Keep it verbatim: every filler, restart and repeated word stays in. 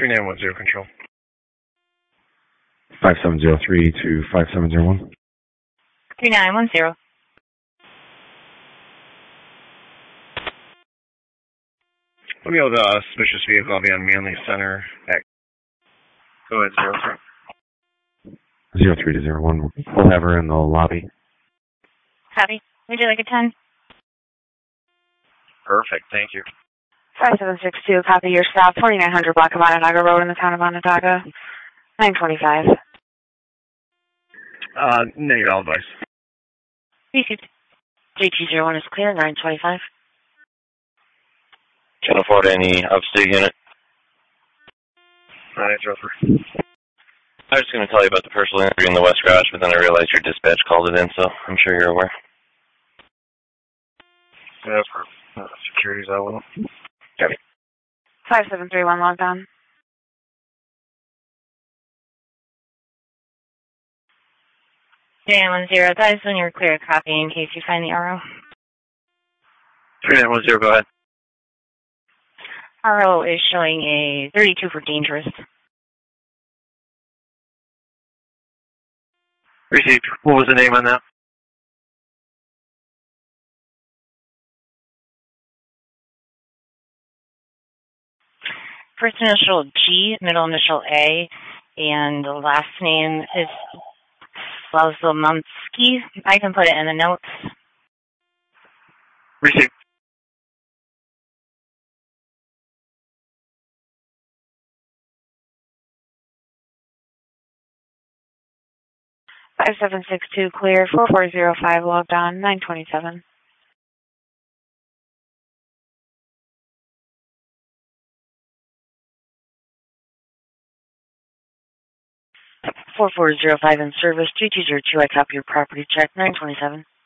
three nine one zero control. five seven zero three to five seven zero one. three nine one zero. Let me know the uh, suspicious vehicle. I'll be on Manley Center. At... Go ahead, zero three. Zero three to zero one. We'll have her in the lobby. Copy. Would you like a ten? Perfect. Thank you. five seven six two. Copy your stop. forty-nine hundred block of Onondaga Road in the town of Onondaga. nine twenty-five. Uh, negative all advice. Received. three two zero one is clear. nine twenty-five. Can afford any upstate unit. nine zero three. I was going to tell you about the personal injury in the West Garage, but then I realized your dispatch called it in, so I'm sure you're aware. Yeah, that's for uh, securities, I will. Copy. five seven three one logged on. three nine one zero. That is when you're clear. Copy in case you find the R O. three nine one zero, go ahead. R O is showing a thirty-two for dangerous. Received. What was the name on that? First initial G, middle initial A, and the last name is Slawomski. I can put it in the notes. Received. five seven six two clear. four four zero five logged on. nine twenty-seven. four four zero five in service. three two zero two. I copy your property check. nine twenty-seven.